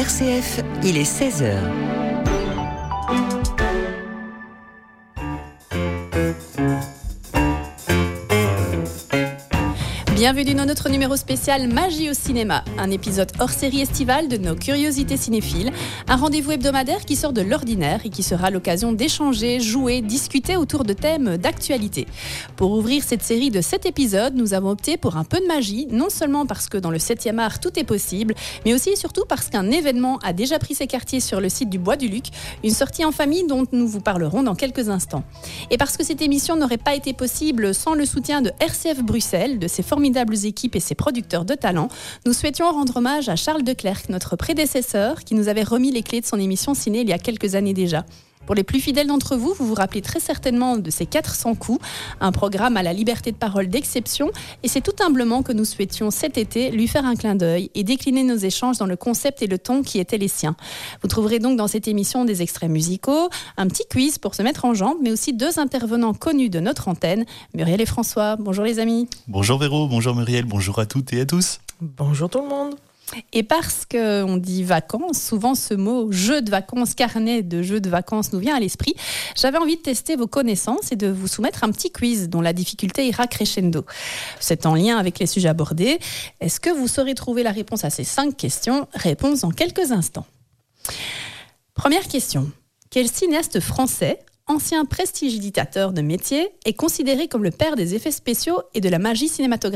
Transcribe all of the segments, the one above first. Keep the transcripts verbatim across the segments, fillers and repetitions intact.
R C F, il est seize heures. Bienvenue dans notre numéro spécial Magie au cinéma, un épisode hors série estivale de nos curiosités cinéphiles, un rendez-vous hebdomadaire qui sort de l'ordinaire et qui sera l'occasion d'échanger, jouer, discuter autour de thèmes d'actualité. Pour ouvrir cette série de sept épisodes, nous avons opté pour un peu de magie, non seulement parce que dans le septième art tout est possible, mais aussi et surtout parce qu'un événement a déjà pris ses quartiers sur le site du Bois du Luc, une sortie en famille dont nous vous parlerons dans quelques instants. Et parce que cette émission n'aurait pas été possible sans le soutien de R C F Bruxelles, de ses formidables équipes et ses producteurs de talent, nous souhaitions rendre hommage à Charles Declercq, notre prédécesseur, qui nous avait remis les clés de son émission ciné il y a quelques années déjà. Pour les plus fidèles d'entre vous, vous vous rappelez très certainement de ces quatre cents coups, un programme à la liberté de parole d'exception, et c'est tout humblement que nous souhaitions cet été lui faire un clin d'œil et décliner nos échanges dans le concept et le ton qui étaient les siens. Vous trouverez donc dans cette émission des extraits musicaux, un petit quiz pour se mettre en jambe, mais aussi deux intervenants connus de notre antenne, Muriel et François. Bonjour les amis. Bonjour Véro, bonjour Muriel, bonjour à toutes et à tous. Bonjour tout le monde. Et parce qu'on dit vacances, souvent ce mot jeu de vacances, carnet de jeux de vacances nous vient à l'esprit, j'avais envie de tester vos connaissances et de vous soumettre un petit quiz dont la difficulté ira crescendo. C'est en lien avec les sujets abordés. Est-ce que vous saurez trouver la réponse à ces cinq questions ? Réponse dans quelques instants. Première question. Quel cinéaste français, ancien prestidigitateur de métier, est considéré comme le père des effets spéciaux et de la magie cinématographique ?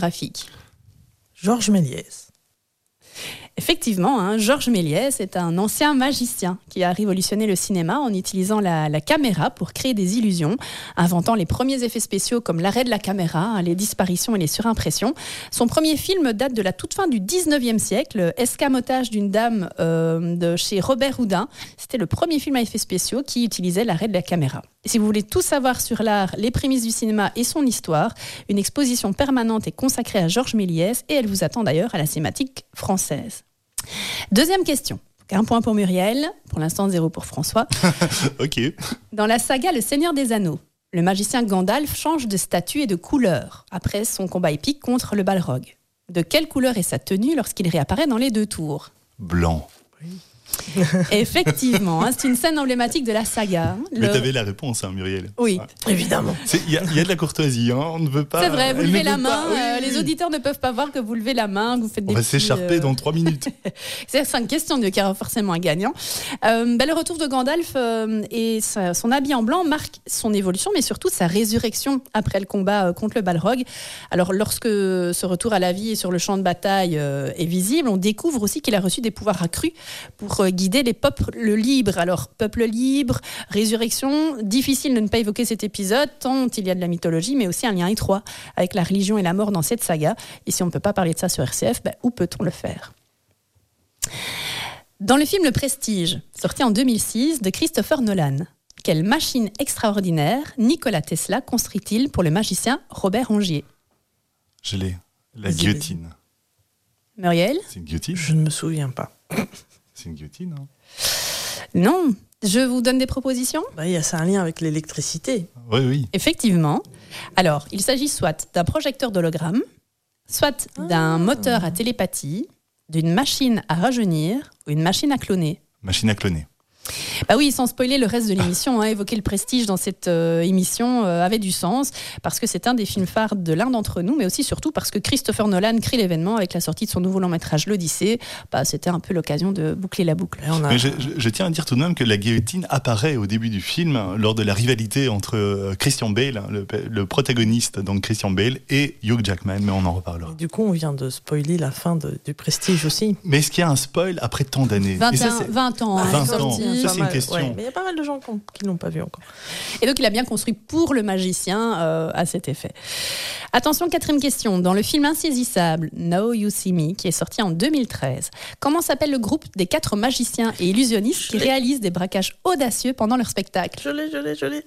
Georges Méliès. Effectivement, hein, Georges Méliès est un ancien magicien qui a révolutionné le cinéma en utilisant la, la caméra pour créer des illusions, inventant les premiers effets spéciaux comme l'arrêt de la caméra, les disparitions et les surimpressions. Son premier film date de la toute fin du dix-neuvième siècle, Escamotage d'une dame euh, de chez Robert Houdin. C'était le premier film à effets spéciaux qui utilisait l'arrêt de la caméra. Et si vous voulez tout savoir sur l'art, les prémices du cinéma et son histoire, une exposition permanente est consacrée à Georges Méliès et elle vous attend d'ailleurs à la Cinémathèque française. Deuxième question. Un point pour Muriel, pour l'instant zéro pour François. Ok. Dans la saga Le Seigneur des Anneaux, le magicien Gandalf change de statut et de couleur après son combat épique contre le Balrog. De quelle couleur est sa tenue lorsqu'il réapparaît dans les deux tours ? Blanc. Oui. Effectivement, hein, c'est une scène emblématique de la saga. Le... Mais t'avais la réponse, hein, Muriel. Oui, ouais. Évidemment. Il y, y a de la courtoisie, hein, on ne veut pas... C'est vrai, vous levez la main, oui, euh, oui. Les auditeurs ne peuvent pas voir que vous levez la main, que vous faites des On va petits, s'écharper euh... dans trois minutes. C'est cinq questions, donc il y aura forcément un gagnant. Euh, ben, le retour de Gandalf euh, et sa, son habit en blanc marque son évolution, mais surtout sa résurrection après le combat euh, contre le Balrog. Alors, lorsque ce retour à la vie et sur le champ de bataille euh, est visible, on découvre aussi qu'il a reçu des pouvoirs accrus pour euh, guider les peuples le libre. Alors, peuple libre, résurrection, difficile de ne pas évoquer cet épisode, tant il y a de la mythologie, mais aussi un lien étroit avec la religion et la mort dans cette saga. Et si on ne peut pas parler de ça sur R C F, ben, où peut-on le faire ? Dans le film Le Prestige, sorti en deux mille six, de Christopher Nolan, quelle machine extraordinaire Nikola Tesla construit-il pour le magicien Robert Rongier ? Je l'ai. La guillotine. Muriel ? C'est une guillotine ? Je ne me souviens pas. C'est une guillotine, hein. Non. Je vous donne des propositions ? Bah, y a, c'est un lien avec l'électricité. Oui, oui. Effectivement. Alors, il s'agit soit d'un projecteur d'hologramme, soit d'un Ah. moteur à télépathie, d'une machine à rajeunir ou une machine à cloner. Machine à cloner. Bah oui, sans spoiler le reste de l'émission, hein, évoquer le prestige dans cette euh, émission euh, avait du sens, parce que c'est un des films phares de l'un d'entre nous, mais aussi surtout parce que Christopher Nolan crée l'événement avec la sortie de son nouveau long métrage L'Odyssée. Bah, c'était un peu l'occasion de boucler la boucle. On a... Mais je, je, je tiens à dire tout de même que la guillotine apparaît au début du film lors de la rivalité entre Christian Bale, le, le protagoniste, donc Christian Bale, et Hugh Jackman, mais on en reparlera. Et du coup, on vient de spoiler la fin de, du Prestige aussi. Mais est-ce qu'il y a un spoil après tant d'années ? vingt, Et ça, un, c'est... vingt ans. Ah, hein, vingt sorti. ans. Ça, c'est une question. Ouais, mais il y a pas mal de gens qui ne l'ont pas vu encore. Et donc, il a bien construit pour le magicien euh, à cet effet. Attention, quatrième question. Dans le film Insaisissable, Now You See Me, qui est sorti en deux mille treize, comment s'appelle le groupe des quatre magiciens et illusionnistes qui réalisent des braquages audacieux pendant leur spectacle ? Je l'ai, je l'ai, je l'ai.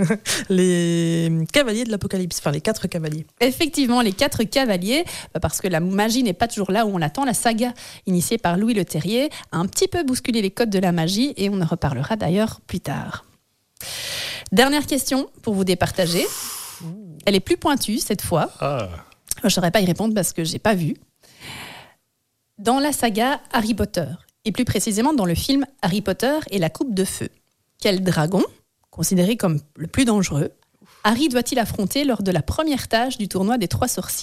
Les cavaliers de l'Apocalypse, enfin les quatre cavaliers. Effectivement, les quatre cavaliers, parce que la magie n'est pas toujours là où on l'attend. La saga initiée par Louis Leterrier a un petit peu bousculé les codes de la magie et on en reparlera d'ailleurs plus tard. Dernière question pour vous départager. Elle est plus pointue cette fois. Ah. Je ne saurais pas y répondre parce que je n'ai pas vu. Dans la saga Harry Potter, et plus précisément dans le film Harry Potter et la coupe de feu. Quel dragon, considéré comme le plus dangereux, Harry doit-il affronter lors de la première tâche du tournoi des trois sorciers ?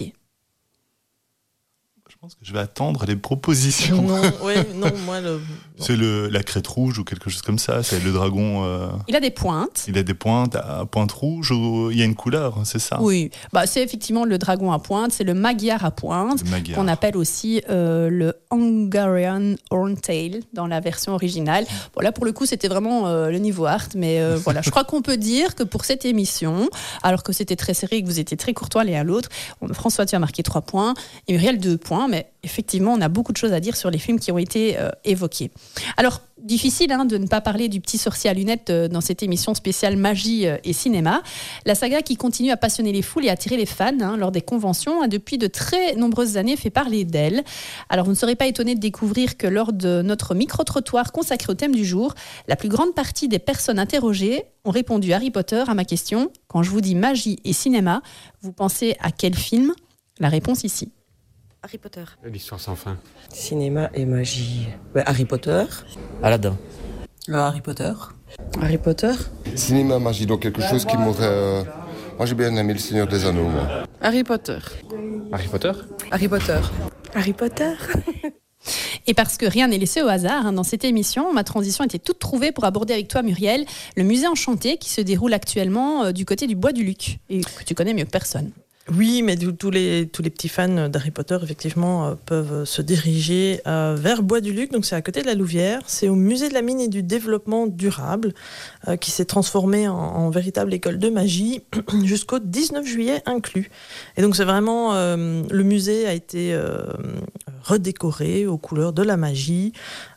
Je pense que je vais attendre les propositions. Non, ouais, non, moi le. C'est le, la crête rouge ou quelque chose comme ça. C'est le dragon. Euh... Il a des pointes. Il a des pointes à pointe rouge. Ou... Il y a une couleur, c'est ça ? Oui, bah, c'est effectivement le dragon à pointe. C'est le Magyar à pointe, Le Magyar. qu'on appelle aussi euh, le Hungarian Horntail dans la version originale. Bon, là, pour le coup, c'était vraiment euh, le niveau art. Mais euh, voilà, je crois qu'on peut dire que pour cette émission, alors que c'était très serré et que vous étiez très courtois l'un à l'autre, on, François, tu as marqué trois points et Muriel deux points. Mais effectivement, on a beaucoup de choses à dire sur les films qui ont été euh, évoqués. Alors, difficile hein, de ne pas parler du petit sorcier à lunettes euh, dans cette émission spéciale magie euh, et cinéma. La saga qui continue à passionner les foules et attirer les fans hein, lors des conventions a depuis de très nombreuses années fait parler d'elle. Alors, vous ne serez pas étonné de découvrir que lors de notre micro-trottoir consacré au thème du jour, la plus grande partie des personnes interrogées ont répondu Harry Potter à ma question. Quand je vous dis magie et cinéma, vous pensez à quel film ? La réponse ici. Harry Potter. L'histoire sans fin. Cinéma et magie. Bah, Harry Potter. Aladdin. Euh, Harry Potter. Harry Potter. Cinéma, magie, donc quelque chose qui m'aurait... Euh... Moi, j'ai bien aimé Le Seigneur des Anneaux, moi. Harry Potter. Harry Potter. Harry Potter. Harry Potter. Et parce que rien n'est laissé au hasard, hein, dans cette émission, ma transition était toute trouvée pour aborder avec toi, Muriel, le musée enchanté qui se déroule actuellement euh, du côté du Bois du Luc, et que tu connais mieux que personne. Oui, mais tous les, tous les petits fans d'Harry Potter, effectivement, euh, peuvent se diriger euh, vers Bois-du-Luc. Donc, c'est à côté de la Louvière. C'est au musée de la mine et du développement durable euh, qui s'est transformé en, en véritable école de magie jusqu'au dix-neuf juillet inclus. Et donc, c'est vraiment... Euh, le musée a été euh, redécoré aux couleurs de la magie.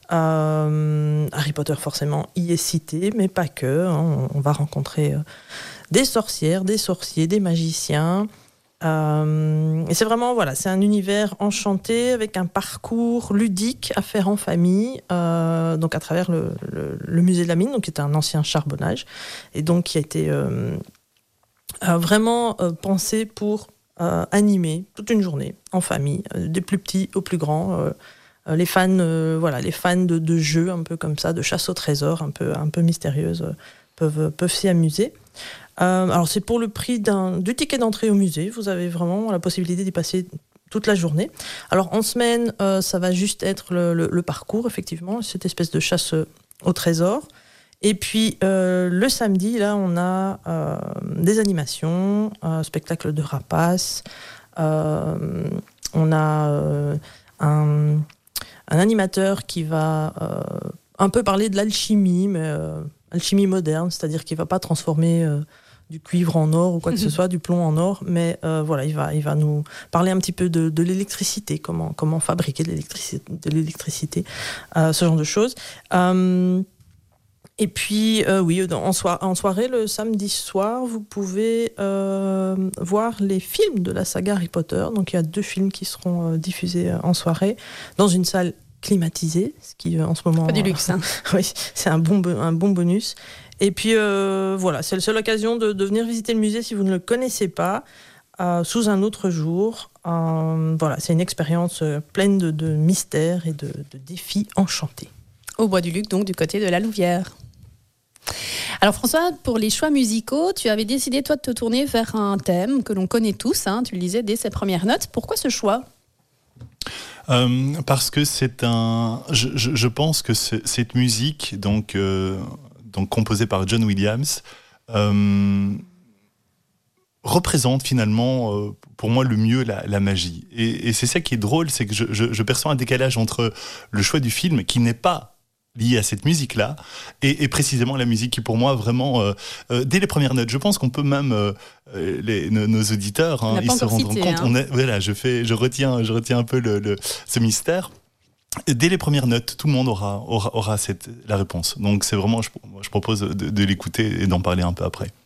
Euh, Harry Potter, forcément, y est cité, mais pas que. Hein. On, on va rencontrer euh, des sorcières, des sorciers, des magiciens... Euh, et c'est vraiment, voilà, c'est un univers enchanté avec un parcours ludique à faire en famille, euh, donc à travers le, le, le musée de la mine, donc qui est un ancien charbonnage, et donc qui a été euh, euh, vraiment euh, pensé pour euh, animer toute une journée en famille, euh, des plus petits aux plus grands. Euh, euh, les fans, euh, voilà, les fans de, de jeux un peu comme ça, de chasse au trésor, un peu, un peu mystérieuses, euh, peuvent, peuvent s'y amuser. Euh, alors c'est pour le prix d'un, du ticket d'entrée au musée, vous avez vraiment la possibilité d'y passer toute la journée. Alors en semaine, euh, ça va juste être le, le, le parcours, effectivement, cette espèce de chasse au trésor. Et puis euh, le samedi, là, on a euh, des animations, un spectacle de rapaces, euh, on a euh, un, un animateur qui va euh, un peu parler de l'alchimie, mais euh, alchimie moderne, c'est-à-dire qu'il ne va pas transformer euh, du cuivre en or ou quoi que ce soit, du plomb en or, mais euh, voilà, il va, il va nous parler un petit peu de, de l'électricité, comment, comment fabriquer de l'électricité, de l'électricité euh, ce genre de choses. Euh, et puis, euh, oui, en, so- en soirée, le samedi soir, vous pouvez euh, voir les films de la saga Harry Potter. Donc, il y a deux films qui seront euh, diffusés euh, en soirée dans une salle climatisée, ce qui euh, en ce moment... Pas du luxe, hein. Oui, c'est un bon, un bon bonus. Et puis, euh, voilà, c'est la seule occasion de, de venir visiter le musée si vous ne le connaissez pas, euh, sous un autre jour. Euh, voilà, c'est une expérience euh, pleine de, de mystères et de, de défis enchantés. Au Bois du Luc, donc du côté de la Louvière. Alors François, pour les choix musicaux, tu avais décidé toi de te tourner vers un thème que l'on connaît tous, hein, tu le disais dès ses premières notes. Pourquoi ce choix ? Euh, parce que c'est un... Je, je, je pense que c'est, cette musique, donc, euh, donc composée par John Williams, euh, représente finalement, euh, pour moi, le mieux la, la magie. Et, et c'est ça qui est drôle, c'est que je, je, je perçois un décalage entre le choix du film, qui n'est pas lié à cette musique-là, et, et précisément la musique qui, pour moi, vraiment, euh, euh, dès les premières notes, je pense qu'on peut même, euh, les, nos, nos auditeurs, hein, ils se rendront cité, compte, hein. on a, voilà, je, fais, je, retiens, je retiens un peu le, le, ce mystère. Et dès les premières notes, tout le monde aura, aura, aura cette, la réponse. Donc c'est vraiment, je, je propose de, de l'écouter et d'en parler un peu après.